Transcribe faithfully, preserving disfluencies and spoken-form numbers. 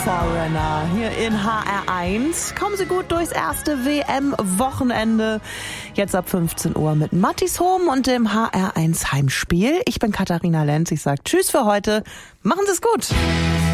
Foreigner hier in H R eins. Kommen Sie gut durchs erste W M-Wochenende. Jetzt ab fünfzehn Uhr mit Mattis Home und dem H R eins Heimspiel. Ich bin Katharina Lenz. Ich sage Tschüss für heute. Machen Sie es gut.